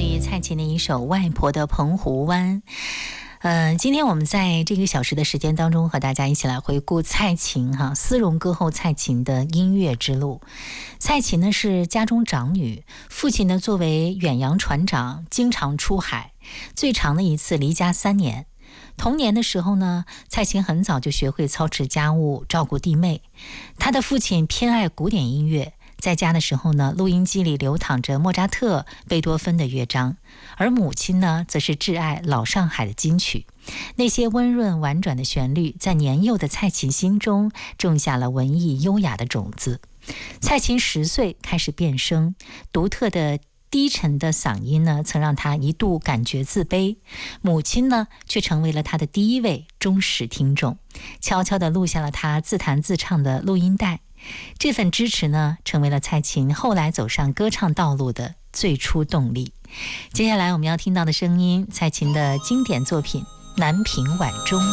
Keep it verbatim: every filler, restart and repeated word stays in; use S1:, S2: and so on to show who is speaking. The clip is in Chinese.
S1: 自于蔡琴的一首《外婆的澎湖湾》。呃，今天我们在这个小时的时间当中，和大家一起来回顾蔡琴哈丝绒歌后蔡琴的音乐之路。蔡琴呢是家中长女，父亲呢作为远洋船长，经常出海，最长的一次离家三年。童年的时候呢，蔡琴很早就学会操持家务，照顾弟妹。她的父亲偏爱古典音乐，在家的时候呢，录音机里流淌着莫扎特、贝多芬的乐章，而母亲呢，则是挚爱老上海的金曲。那些温润婉转的旋律，在年幼的蔡琴心中种下了文艺优雅的种子。蔡琴十岁开始变声，独特的低沉的嗓音呢，曾让她一度感觉自卑。母亲呢，却成为了她的第一位忠实听众，悄悄地录下了她自弹自唱的录音带。这份支持呢，成为了蔡琴后来走上歌唱道路的最初动力。接下来我们要听到的声音，蔡琴的经典作品《南屏晚钟》。